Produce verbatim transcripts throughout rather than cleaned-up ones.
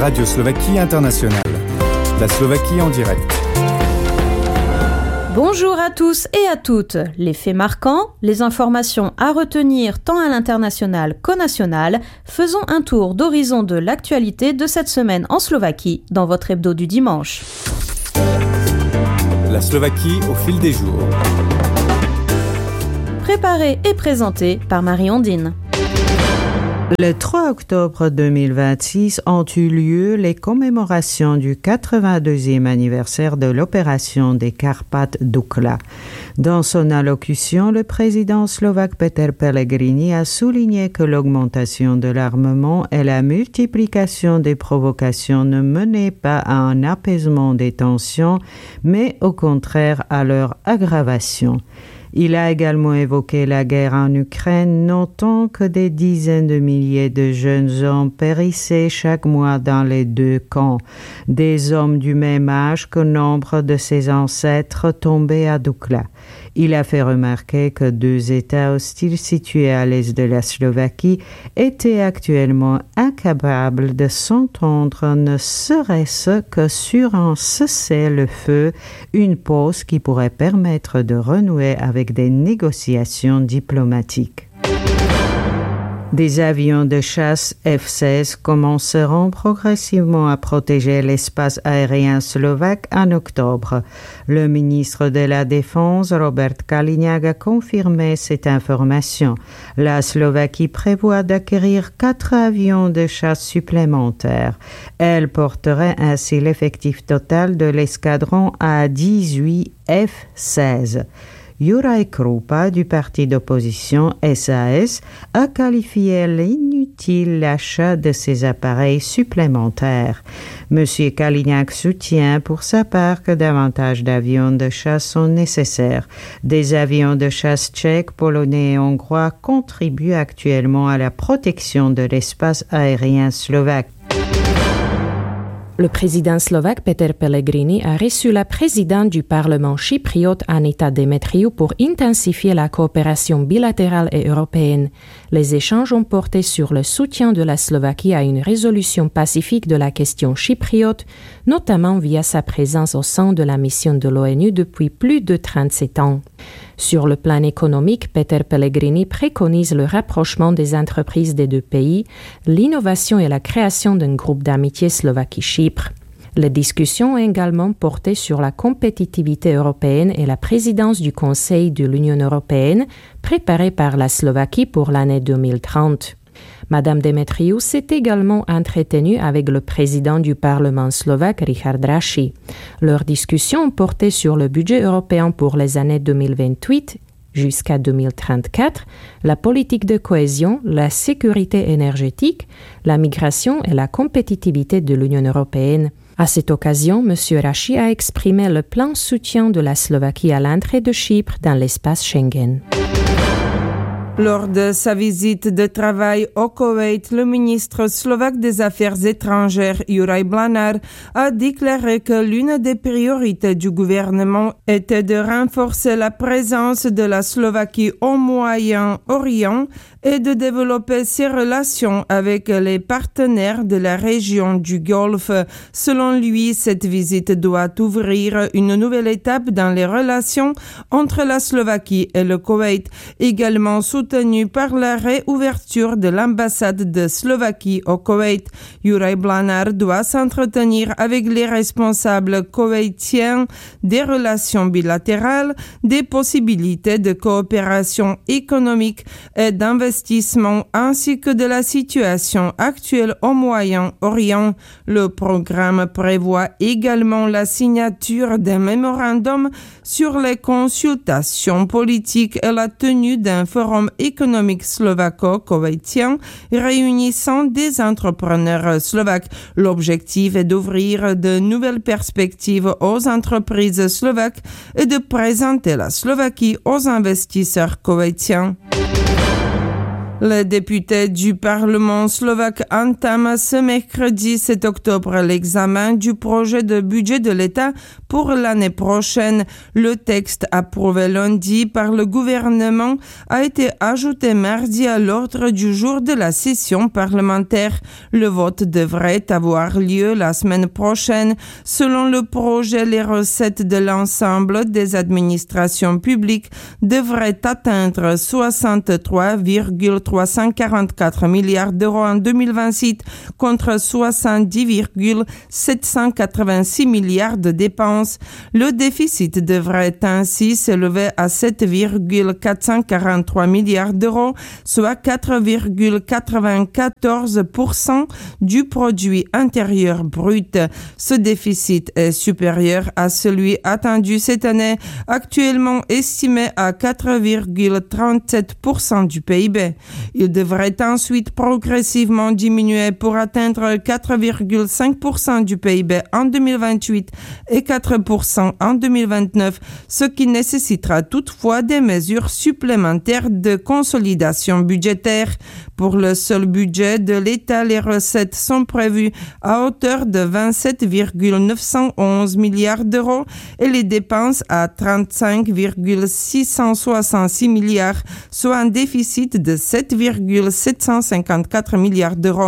Radio Slovaquie Internationale. La Slovaquie en direct. Bonjour à tous et à toutes. Les faits marquants, les informations à retenir tant à l'international qu'au national, faisons un tour d'horizon de l'actualité de cette semaine en Slovaquie dans votre hebdo du dimanche. La Slovaquie au fil des jours. Préparé et présenté par Marie-Ondine. Le trois octobre deux mille vingt-six ont eu lieu les commémorations du quatre-vingt-deuxième anniversaire de l'opération des Carpates Dukla. Dans son allocution, le président slovaque Peter Pellegrini a souligné que l'augmentation de l'armement et la multiplication des provocations ne menaient pas à un apaisement des tensions, mais au contraire à leur aggravation. Il a également évoqué la guerre en Ukraine, notant que des dizaines de milliers de jeunes hommes périssaient chaque mois dans les deux camps, des hommes du même âge que nombre de ses ancêtres tombés à Dukla. Il a fait remarquer que deux États hostiles situés à l'est de la Slovaquie étaient actuellement incapables de s'entendre, ne serait-ce que sur un cessez-le-feu, une pause qui pourrait permettre de renouer avec des négociations diplomatiques. Des avions de chasse F seize commenceront progressivement à protéger l'espace aérien slovaque en octobre. Le ministre de la Défense, Robert Kaliňák, a confirmé cette information. La Slovaquie prévoit d'acquérir quatre avions de chasse supplémentaires. Elle porterait ainsi l'effectif total de l'escadron à dix-huit F seize. Juraj Krupa du parti d'opposition S A S a qualifié l'inutile l'achat de ces appareils supplémentaires. M. Kaliňák soutient pour sa part que davantage d'avions de chasse sont nécessaires. Des avions de chasse tchèques, polonais et hongrois contribuent actuellement à la protection de l'espace aérien slovaque. Le président slovaque Peter Pellegrini a reçu la présidente du Parlement chypriote Anita Demetriou pour intensifier la coopération bilatérale et européenne. Les échanges ont porté sur le soutien de la Slovaquie à une résolution pacifique de la question chypriote, notamment via sa présence au sein de la mission de l'ONU depuis plus de trente-sept ans. Sur le plan économique, Peter Pellegrini préconise le rapprochement des entreprises des deux pays, l'innovation et la création d'un groupe d'amitié Slovaquie-Chypre. Les discussions ont également porté sur la compétitivité européenne et la présidence du Conseil de l'Union européenne, préparée par la Slovaquie pour l'année deux mille trente. Madame Demetriou s'est également entretenue avec le président du Parlement slovaque, Richard Raši. Leurs discussions ont porté sur le budget européen pour les années deux mille vingt-huit jusqu'à deux mille trente-quatre, la politique de cohésion, la sécurité énergétique, la migration et la compétitivité de l'Union européenne. À cette occasion, M. Raši a exprimé le plein soutien de la Slovaquie à l'entrée de Chypre dans l'espace Schengen. Lors de sa visite de travail au Koweït, le ministre slovaque des Affaires étrangères, Juraj Blanár, a déclaré que l'une des priorités du gouvernement était de renforcer la présence de la Slovaquie au Moyen-Orient et de développer ses relations avec les partenaires de la région du Golfe. Selon lui, cette visite doit ouvrir une nouvelle étape dans les relations entre la Slovaquie et le Koweït, également soutenu par la réouverture de l'ambassade de Slovaquie au Koweït. Juraj Blanár doit s'entretenir avec les responsables koweïtiens des relations bilatérales, des possibilités de coopération économique et d'investissement ainsi que de la situation actuelle au Moyen-Orient. Le programme prévoit également la signature d'un mémorandum sur les consultations politiques et la tenue d'un forum économique slovaco-koweïtien réunissant des entrepreneurs slovaques. L'objectif est d'ouvrir de nouvelles perspectives aux entreprises slovaques et de présenter la Slovaquie aux investisseurs koweïtiens. Les députés du Parlement slovaque entament ce mercredi sept octobre l'examen du projet de budget de l'État pour l'année prochaine. Le texte approuvé lundi par le gouvernement a été ajouté mardi à l'ordre du jour de la session parlementaire. Le vote devrait avoir lieu la semaine prochaine. Selon le projet, les recettes de l'ensemble des administrations publiques devraient atteindre soixante-trois virgule trois cent quarante-quatre milliards d'euros en deux mille vingt-six contre soixante-dix virgule sept cent quatre-vingt-six milliards de dépenses. Le déficit devrait ainsi s'élever à sept virgule quatre cent quarante-trois milliards d'euros, soit quatre virgule quatre-vingt-quatorze pour cent du produit intérieur brut. Ce déficit est supérieur à celui attendu cette année, actuellement estimé à quatre virgule trente-sept pour cent du P I B. Il devrait ensuite progressivement diminuer pour atteindre quatre virgule cinq pour cent du P I B en deux mille vingt-huit et quatre pour cent en deux mille vingt-neuf, ce qui nécessitera toutefois des mesures supplémentaires de consolidation budgétaire. Pour le seul budget de l'État, les recettes sont prévues à hauteur de vingt-sept virgule neuf cent onze milliards d'euros et les dépenses à trente-cinq virgule six cent soixante-six milliards, soit un déficit de sept virgule sept cent cinquante-quatre milliards d'euros.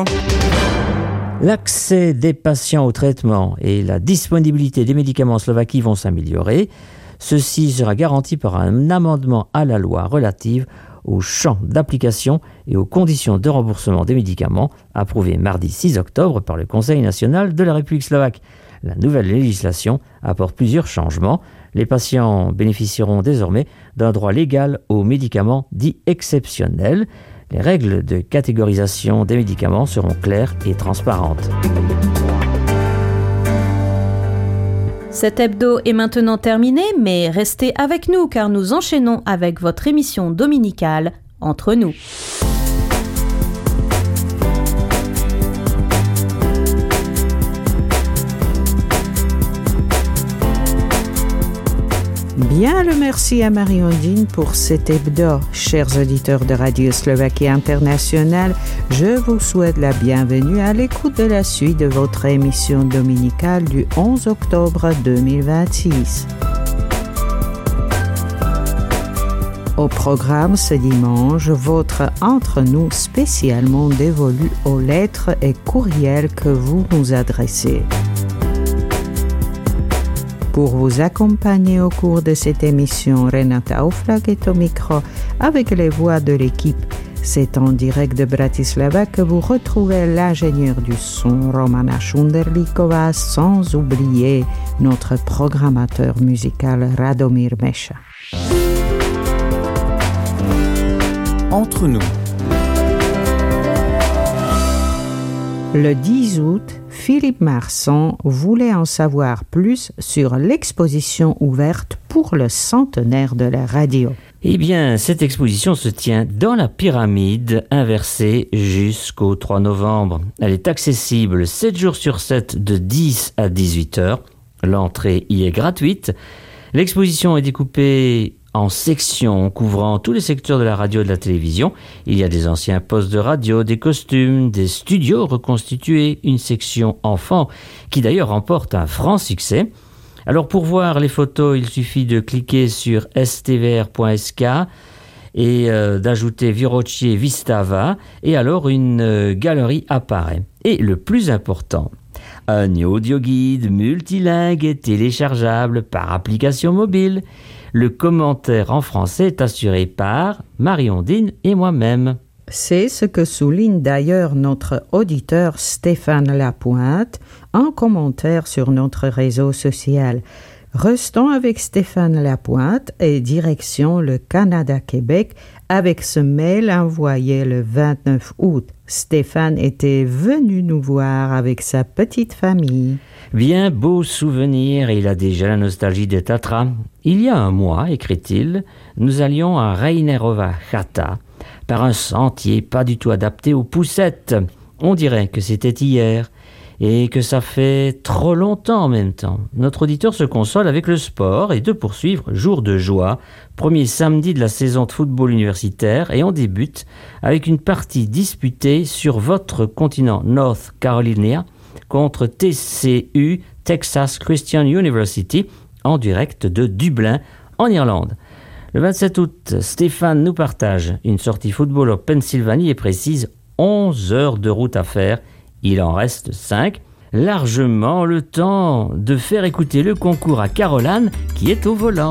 L'accès des patients au traitement et la disponibilité des médicaments en Slovaquie vont s'améliorer. Ceci sera garanti par un amendement à la loi relative au champ d'application et aux conditions de remboursement des médicaments, approuvé mardi six octobre par le Conseil national de la République slovaque. La nouvelle législation apporte plusieurs changements. Les patients bénéficieront désormais d'un droit légal aux médicaments dits exceptionnels. Les règles de catégorisation des médicaments seront claires et transparentes. Cet hebdo est maintenant terminé, mais restez avec nous car nous enchaînons avec votre émission dominicale Entre nous. Bien le merci à Marie-Ondine pour cet hebdo. Chers auditeurs de Radio Slovaquie Internationale, je vous souhaite la bienvenue à l'écoute de la suite de votre émission dominicale du onze octobre deux mille vingt-six. Au programme ce dimanche, votre Entre nous spécialement dévolu aux lettres et courriels que vous nous adressez. Pour vous accompagner au cours de cette émission, Renata Auflag est au micro avec les voix de l'équipe. C'est en direct de Bratislava que vous retrouvez l'ingénieur du son Romana Šunderlíková, sans oublier notre programmateur musical Radomír Meša. Entre nous. Le dix août, Philippe Marsan voulait en savoir plus sur l'exposition ouverte pour le centenaire de la radio. Eh bien, cette exposition se tient dans la pyramide inversée jusqu'au trois novembre. Elle est accessible sept jours sur sept de dix à dix-huit heures. L'entrée y est gratuite. L'exposition est découpée en sections couvrant tous les secteurs de la radio et de la télévision. Il y a des anciens postes de radio, des costumes, des studios reconstitués, une section enfants qui d'ailleurs remporte un franc succès. Alors pour voir les photos, il suffit de cliquer sur s t v r point s k et euh, d'ajouter Viročie Vistava et alors une euh, galerie apparaît. Et le plus important, un audio guide multilingue et téléchargeable par application mobile. Le commentaire en français est assuré par Marie-Ondine et moi-même. C'est ce que souligne d'ailleurs notre auditeur Stéphane Lapointe en commentaire sur notre réseau social. Restons avec Stéphane Lapointe et direction le Canada-Québec avec ce mail envoyé le vingt-neuf août. Stéphane était venu nous voir avec sa petite famille. Bien beau souvenir, il a déjà la nostalgie des Tatras. Il y a un mois, écrit-il, nous allions à Reinerova Chata par un sentier pas du tout adapté aux poussettes. On dirait que c'était hier. et que ça fait trop longtemps en même temps. Notre auditeur se console avec le sport et de poursuivre jour de joie, premier samedi de la saison de football universitaire, et on débute avec une partie disputée sur votre continent North Carolina contre T C U, Texas Christian University, en direct de Dublin, en Irlande. Le vingt-sept août, Stéphane nous partage une sortie football en Pennsylvanie et précise onze heures de route à faire. Il en reste cinq. Largement le temps de faire écouter le concours à Caroline qui est au volant.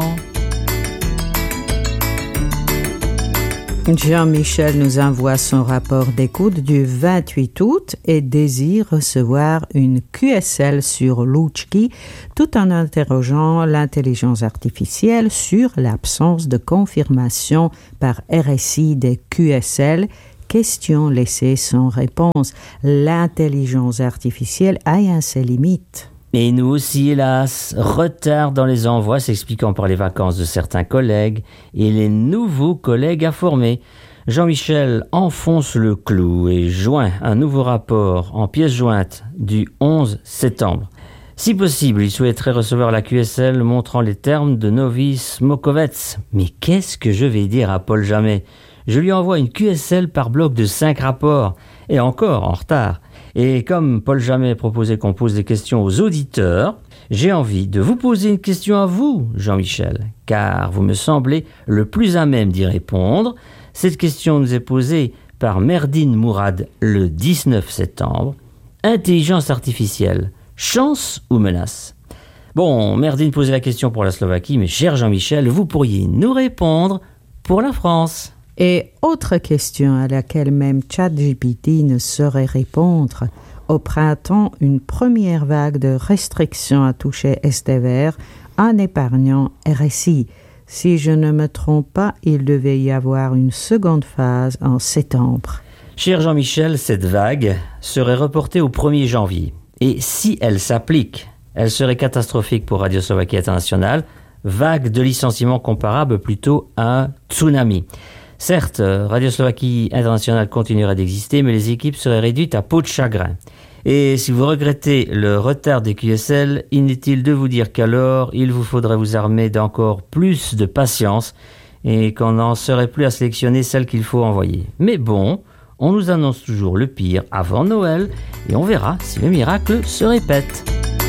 Jean-Michel nous envoie son rapport d'écoute du vingt-huit août et désire recevoir une Q S L sur Louchki tout en interrogeant l'intelligence artificielle sur l'absence de confirmation par R S I des Q S L. Question laissée sans réponse. L'intelligence artificielle a un ses limites. Et nous aussi, hélas, retard dans les envois s'expliquant par les vacances de certains collègues et les nouveaux collègues à former. Jean-Michel enfonce le clou et joint un nouveau rapport en pièce jointe du onze septembre. Si possible, il souhaiterait recevoir la Q S L montrant les termes de Novice Mokovets. Mais qu'est-ce que je vais dire à Paul Jamet ? Je lui envoie une Q S L par bloc de cinq rapports, et encore en retard. Et comme Paul Jamet proposait qu'on pose des questions aux auditeurs, j'ai envie de vous poser une question à vous, Jean-Michel, car vous me semblez le plus à même d'y répondre. Cette question nous est posée par Merdine Mourad le dix-neuf septembre. Intelligence artificielle, chance ou menace ? Bon, Merdine posait la question pour la Slovaquie, mais cher Jean-Michel, vous pourriez nous répondre pour la France. Et autre question à laquelle même ChatGPT ne saurait répondre. Au printemps, une première vague de restrictions a touché Estever en épargnant R S I. Si je ne me trompe pas, il devait y avoir une seconde phase en septembre. Cher Jean-Michel, cette vague serait reportée au premier janvier. Et si elle s'applique, elle serait catastrophique pour Radio Slovaquie Internationale, vague de licenciement comparable plutôt à un tsunami. Certes, Radio Slovaquie Internationale continuerait d'exister, mais les équipes seraient réduites à peau de chagrin. Et si vous regrettez le retard des Q S L, inutile de vous dire qu'alors, il vous faudrait vous armer d'encore plus de patience et qu'on n'en serait plus à sélectionner celles qu'il faut envoyer. Mais bon, on nous annonce toujours le pire avant Noël et on verra si le miracle se répète.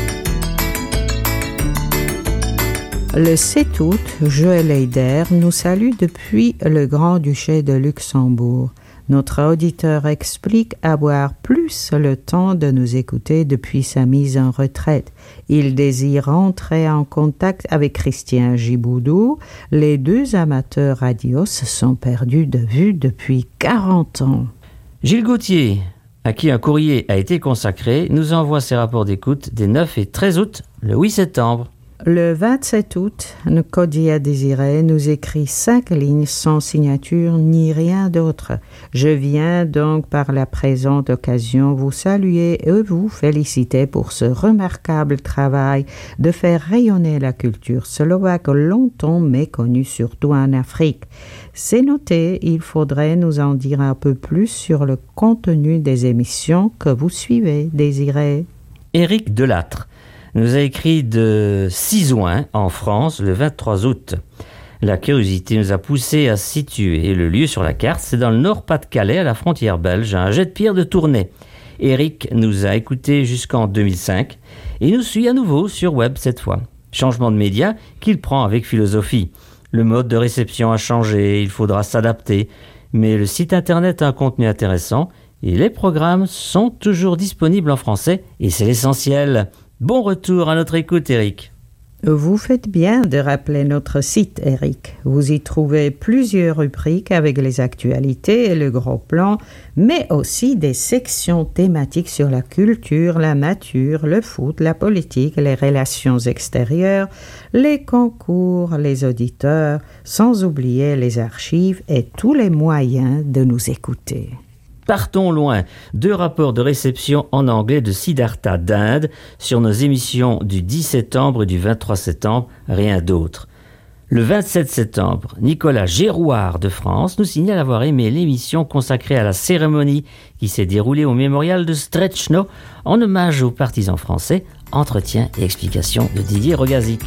Le sept août, Joël Heider nous salue depuis le Grand-Duché de Luxembourg. Notre auditeur explique avoir plus le temps de nous écouter depuis sa mise en retraite. Il désire entrer en contact avec Christian Giboudou. Les deux amateurs radio se sont perdus de vue depuis quarante ans. Gilles Gauthier, à qui un courrier a été consacré, nous envoie ses rapports d'écoute des neuf et treize août, le huit septembre. Le vingt-sept août, Nkodia Désiré nous écrit cinq lignes sans signature ni rien d'autre. Je viens donc par la présente occasion vous saluer et vous féliciter pour ce remarquable travail de faire rayonner la culture slovaque longtemps méconnue, surtout en Afrique. C'est noté, il faudrait nous en dire un peu plus sur le contenu des émissions que vous suivez, Désiré. Éric Delattre nous a écrit de Sizouin, en France, le vingt-trois août. La curiosité nous a poussé à situer le lieu sur la carte. C'est dans le Nord-Pas-de-Calais, à la frontière belge, à un jet de pierre de Tournai. Éric nous a écoutés jusqu'en deux mille cinq et nous suit à nouveau sur web cette fois. Changement de média qu'il prend avec philosophie. Le mode de réception a changé, il faudra s'adapter. Mais le site internet a un contenu intéressant et les programmes sont toujours disponibles en français et c'est l'essentiel. Bon retour à notre écoute, Eric. Vous faites bien de rappeler notre site, Eric. Vous y trouvez plusieurs rubriques avec les actualités et le gros plan, mais aussi des sections thématiques sur la culture, la nature, le foot, la politique, les relations extérieures, les concours, les auditeurs, sans oublier les archives et tous les moyens de nous écouter. Partons loin. Deux rapports de réception en anglais de Siddhartha d'Inde sur nos émissions du dix septembre et du vingt-trois septembre, rien d'autre. Le vingt-sept septembre, Nicolas Gérouard de France nous signale avoir aimé l'émission consacrée à la cérémonie qui s'est déroulée au mémorial de Streczno en hommage aux partisans français. Entretien et explication de Didier Rogazic.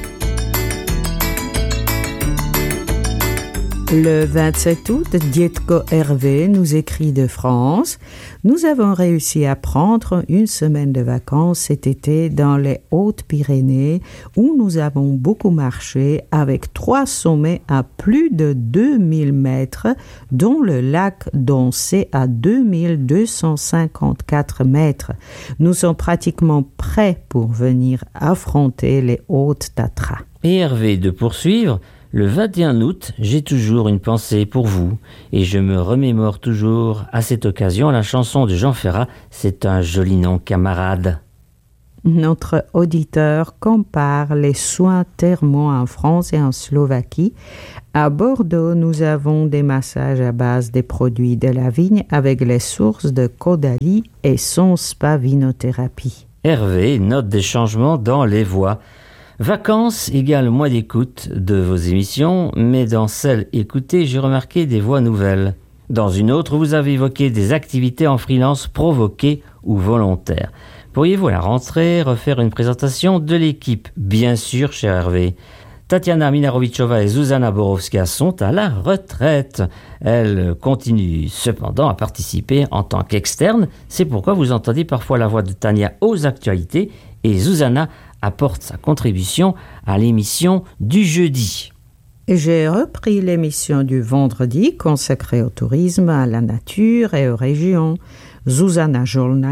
Le vingt-sept août, Dietko Hervé nous écrit de France. Nous avons réussi à prendre une semaine de vacances cet été dans les Hautes-Pyrénées où nous avons beaucoup marché avec trois sommets à plus de deux mille mètres, dont le lac Doncé à deux mille deux cent cinquante-quatre mètres. Nous sommes pratiquement prêts pour venir affronter les Hautes-Tatras. Et Hervé de poursuivre. Le vingt et un août, j'ai toujours une pensée pour vous et je me remémore toujours à cette occasion la chanson de Jean Ferrat, c'est un joli nom camarade. Notre auditeur compare les soins thermaux en France et en Slovaquie. À Bordeaux, nous avons des massages à base des produits de la vigne avec les sources de Caudalie et son spa-vinothérapie. Hervé note des changements dans les voix. Vacances égale moins d'écoute de vos émissions, mais dans celles écoutées, j'ai remarqué des voix nouvelles. Dans une autre, vous avez évoqué des activités en freelance provoquées ou volontaires. Pourriez-vous à la rentrée refaire une présentation de l'équipe? Bien sûr, cher Hervé. Tatiana Minarovichova et Zuzana Borowska sont à la retraite. Elles continuent cependant à participer en tant qu'externes. C'est pourquoi vous entendez parfois la voix de Tania aux actualités et Zuzana apporte sa contribution à l'émission du jeudi. J'ai repris l'émission du vendredi consacrée au tourisme, à la nature et aux régions. Zuzana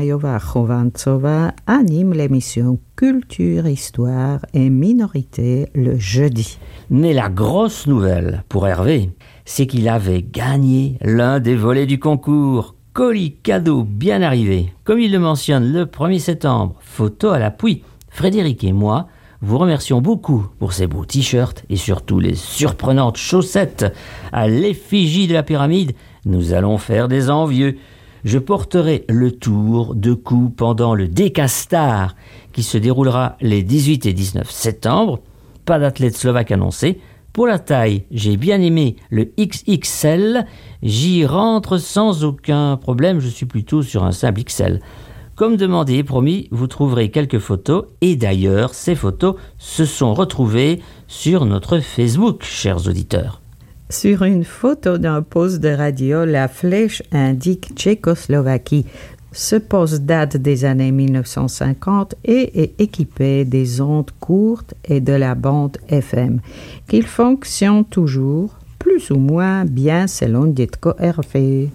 Jolnayova-Chovantsova anime l'émission Culture, Histoire et Minorité le jeudi. Mais la grosse nouvelle pour Hervé, c'est qu'il avait gagné l'un des volets du concours. Colis cadeau bien arrivé. Comme il le mentionne le premier septembre, photo à l'appui. Frédéric et moi vous remercions beaucoup pour ces beaux t-shirts et surtout les surprenantes chaussettes à l'effigie de la pyramide. Nous allons faire des envieux. Je porterai le tour de cou pendant le Décastar qui se déroulera les dix-huit et dix-neuf septembre. Pas d'athlète slovaque annoncé. Pour la taille, j'ai bien aimé le X X L. J'y rentre sans aucun problème. Je suis plutôt sur un simple X L. Comme demandé et promis, vous trouverez quelques photos et d'ailleurs, ces photos se sont retrouvées sur notre Facebook, chers auditeurs. Sur une photo d'un poste de radio, la flèche indique Tchécoslovaquie. Ce poste date des années mille neuf cent cinquante et est équipé des ondes courtes et de la bande F M, qu'il fonctionne toujours plus ou moins bien selon Dietko Hervé.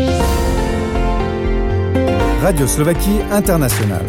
Radio Slovaquie Internationale.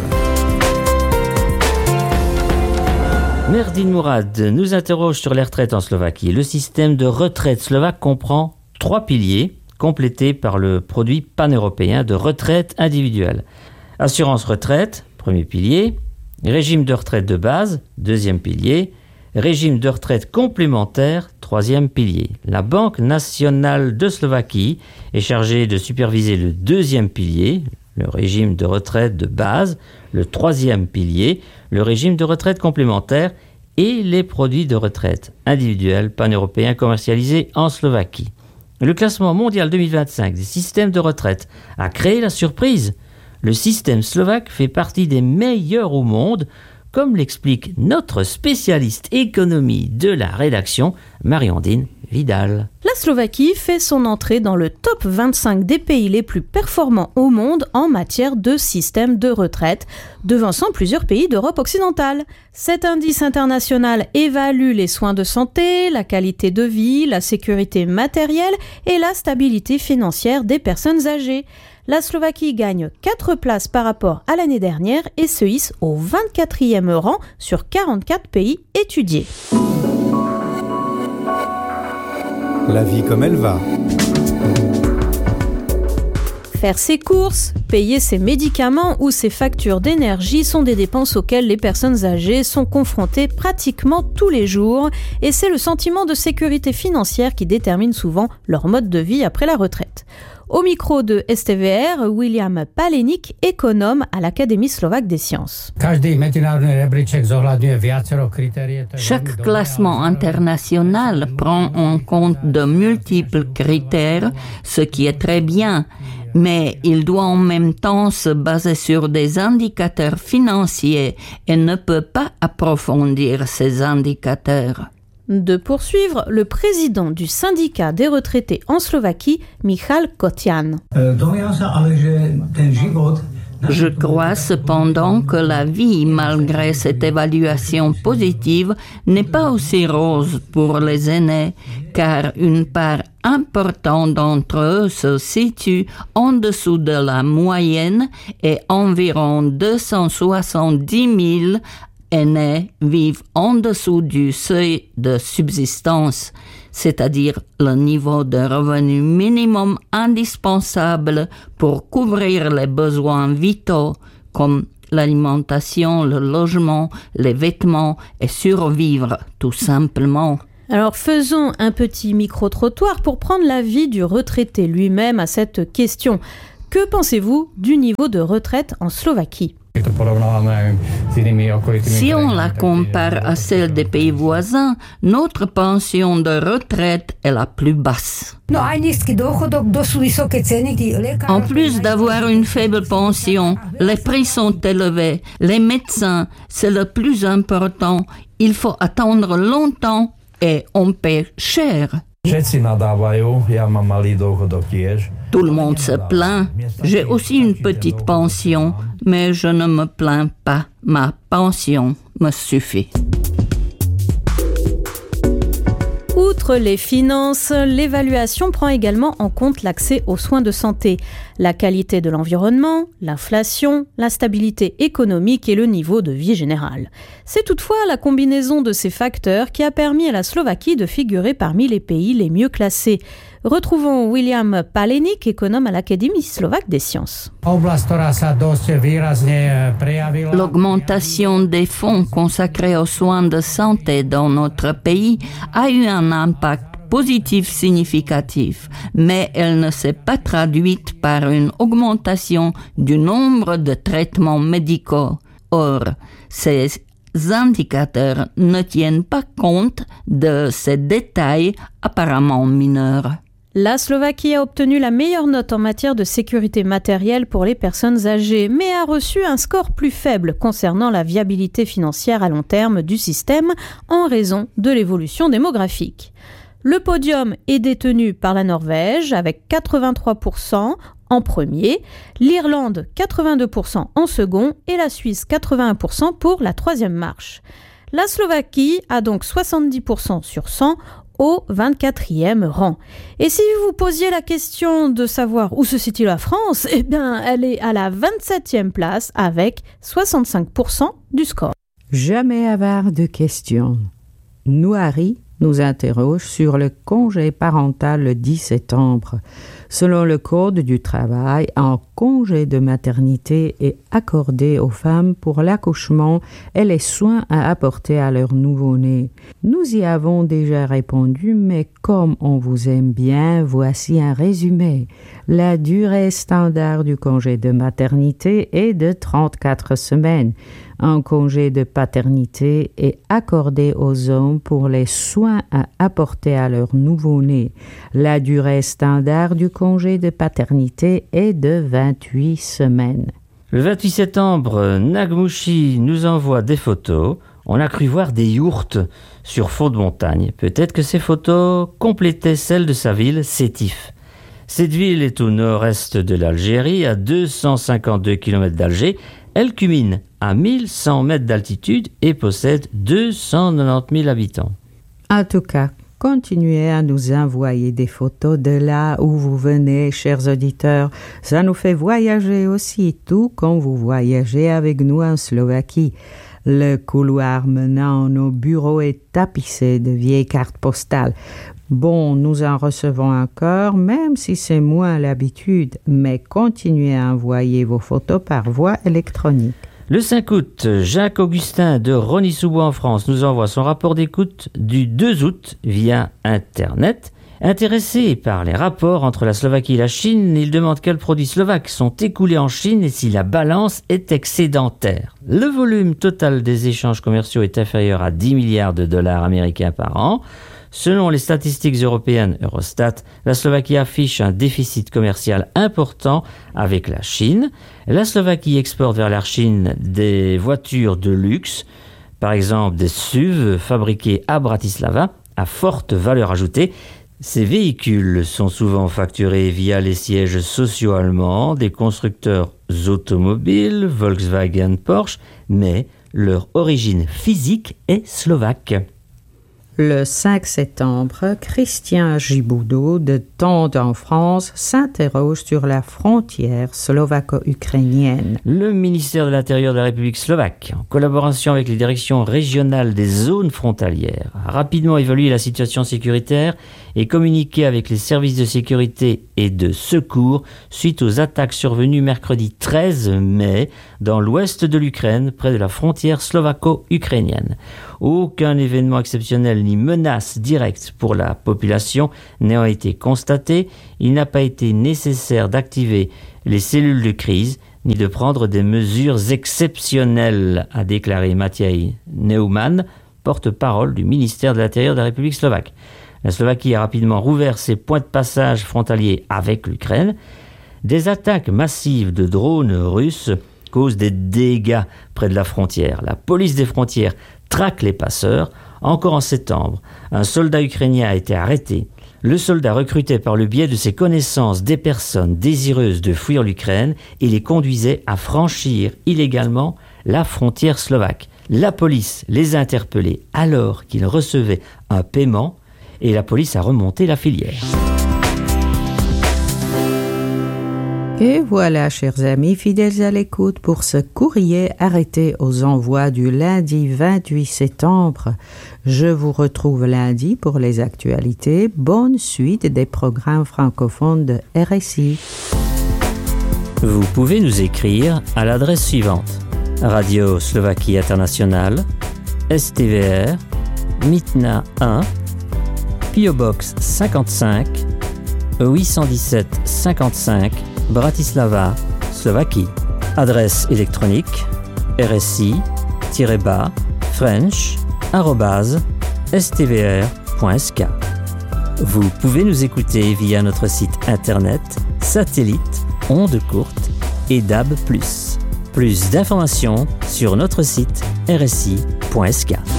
Merdine Mourad nous interroge sur les retraites en Slovaquie. Le système de retraite slovaque comprend trois piliers, complétés par le produit pan-européen de retraite individuelle. Assurance retraite, premier pilier. Régime de retraite de base, deuxième pilier. Régime de retraite complémentaire, troisième pilier. La Banque nationale de Slovaquie est chargée de superviser le deuxième pilier, le régime de retraite de base, le troisième pilier, le régime de retraite complémentaire et les produits de retraite individuels pan-européens commercialisés en Slovaquie. Le classement mondial deux mille vingt-cinq des systèmes de retraite a créé la surprise. Le système slovaque fait partie des meilleurs au monde, comme l'explique notre spécialiste économie de la rédaction, Marie-Ondine Vidal. La Slovaquie fait son entrée dans le top vingt-cinq des pays les plus performants au monde en matière de système de retraite, devançant plusieurs pays d'Europe occidentale. Cet indice international évalue les soins de santé, la qualité de vie, la sécurité matérielle et la stabilité financière des personnes âgées. La Slovaquie gagne quatre places par rapport à l'année dernière et se hisse au vingt-quatrième rang sur quarante-quatre pays étudiés. La vie comme elle va. Faire ses courses, payer ses médicaments ou ses factures d'énergie sont des dépenses auxquelles les personnes âgées sont confrontées pratiquement tous les jours et c'est le sentiment de sécurité financière qui détermine souvent leur mode de vie après la retraite. Au micro de S T V R, William Paleník, économe à l'Académie slovaque des sciences. Chaque classement international prend en compte de multiples critères, ce qui est très bien, mais il doit en même temps se baser sur des indicateurs financiers et ne peut pas approfondir ces indicateurs. De poursuivre, le président du syndicat des retraités en Slovaquie, Michal Kotian. Je crois cependant que la vie, malgré cette évaluation positive, n'est pas aussi rose pour les aînés, car une part importante d'entre eux se situe en dessous de la moyenne et environ deux cent soixante-dix mille aînés vivent en dessous du seuil de subsistance, c'est-à-dire le niveau de revenu minimum indispensable pour couvrir les besoins vitaux comme l'alimentation, le logement, les vêtements et survivre tout simplement. Alors faisons un petit micro-trottoir pour prendre l'avis du retraité lui-même à cette question. Que pensez-vous du niveau de retraite en Slovaquie ? Si on la compare à celle des pays voisins, notre pension de retraite est la plus basse. En plus d'avoir une faible pension, les prix sont élevés. Les médecins, c'est le plus important. Il faut attendre longtemps et on paie cher. Tout le monde se plaint. J'ai aussi une petite pension, mais je ne me plains pas. Ma pension me suffit. Outre les finances, l'évaluation prend également en compte l'accès aux soins de santé, la qualité de l'environnement, l'inflation, la stabilité économique et le niveau de vie général. C'est toutefois la combinaison de ces facteurs qui a permis à la Slovaquie de figurer parmi les pays les mieux classés. Retrouvons William Paleník, économe à l'Académie slovaque des sciences. L'augmentation des fonds consacrés aux soins de santé dans notre pays a eu un impact positif significatif, mais elle ne s'est pas traduite par une augmentation du nombre de traitements médicaux. Or, ces indicateurs ne tiennent pas compte de ces détails apparemment mineurs. La Slovaquie a obtenu la meilleure note en matière de sécurité matérielle pour les personnes âgées, mais a reçu un score plus faible concernant la viabilité financière à long terme du système en raison de l'évolution démographique. Le podium est détenu par la Norvège avec quatre-vingt-trois pour cent en premier, l'Irlande quatre-vingt-deux pour cent en second et la Suisse quatre-vingt-un pour cent pour la troisième marche. La Slovaquie a donc soixante-dix pour cent sur cent au vingt-quatrième rang. Et si vous posiez la question de savoir où se situe la France, eh bien, elle est à la vingt-septième place avec soixante-cinq pour cent du score. Jamais avare de questions. Nouari nous interroge sur le congé parental le dix septembre. Selon le Code du travail, un congé de maternité est accordé aux femmes pour l'accouchement et les soins à apporter à leur nouveau-né. Nous y avons déjà répondu, mais comme on vous aime bien, voici un résumé. La durée standard du congé de maternité est de trente-quatre semaines. Un congé de paternité est accordé aux hommes pour les soins à apporter à leur nouveau-né. La durée standard du congé de paternité est de vingt-huit semaines. Le vingt-huit septembre, Nagmushi nous envoie des photos. On a cru voir des yourtes sur fond de montagne. Peut-être que ces photos complétaient celles de sa ville, Sétif. Cette ville est au nord-est de l'Algérie, à deux cent cinquante-deux kilomètres d'Alger. Elle culmine à mille cent mètres d'altitude et possède deux cent quatre-vingt-dix mille habitants. En tout cas, continuez à nous envoyer des photos de là où vous venez, chers auditeurs. Ça nous fait voyager aussi, tout comme vous voyagez avec nous en Slovaquie. Le couloir menant à nos bureaux est tapissé de vieilles cartes postales. Bon, nous en recevons encore, même si c'est moins l'habitude, mais continuez à envoyer vos photos par voie électronique. Le cinq août, Jacques-Augustin de Rony-sous-Bois en France nous envoie son rapport d'écoute du deux août via Internet. Intéressé par les rapports entre la Slovaquie et la Chine, il demande quels produits slovaques sont écoulés en Chine et si la balance est excédentaire. Le volume total des échanges commerciaux est inférieur à dix milliards de dollars américains par an. Selon les statistiques européennes Eurostat, la Slovaquie affiche un déficit commercial important avec la Chine. La Slovaquie exporte vers la Chine des voitures de luxe, par exemple des S U V fabriquées à Bratislava, à forte valeur ajoutée. Ces véhicules sont souvent facturés via les sièges sociaux allemands des constructeurs automobiles, Volkswagen, Porsche, mais leur origine physique est slovaque. Le cinq septembre, Christian Giboudot de Tende en France s'interroge sur la frontière slovaco-ukrainienne. Le ministère de l'Intérieur de la République slovaque, en collaboration avec les directions régionales des zones frontalières, a rapidement évalué la situation sécuritaire et communiqué avec les services de sécurité et de secours suite aux attaques survenues mercredi treize mai dans l'ouest de l'Ukraine, près de la frontière slovaco-ukrainienne. Aucun événement exceptionnel ni menace directe pour la population n'ayant été constaté, il n'a pas été nécessaire d'activer les cellules de crise ni de prendre des mesures exceptionnelles, a déclaré Matěj Neumann, porte-parole du ministère de l'Intérieur de la République slovaque. La Slovaquie a rapidement rouvert ses points de passage frontaliers avec l'Ukraine. Des attaques massives de drones russes causent des dégâts près de la frontière. La police des frontières traque les passeurs. Encore en septembre, un soldat ukrainien a été arrêté. Le soldat recrutait par le biais de ses connaissances des personnes désireuses de fuir l'Ukraine et les conduisait à franchir illégalement la frontière slovaque. La police les a interpellés alors qu'ils recevaient un paiement et la police a remonté la filière. Et voilà, chers amis fidèles à l'écoute, pour ce courrier arrêté aux envois du lundi vingt-huit septembre. Je vous retrouve lundi pour les actualités. Bonne suite des programmes francophones de R S I. Vous pouvez nous écrire à l'adresse suivante: Radio Slovaquie Internationale, S T V R, Mytna un, P O Box cinquante-cinq, huit cent dix-sept cinquante-cinq, Bratislava, Slovaquie. Adresse électronique rsi-bas french arobase s t v r point s k. Vous pouvez nous écouter via notre site internet, satellite, ondes courtes et D A B plus. Plus d'informations sur notre site r s i point s k.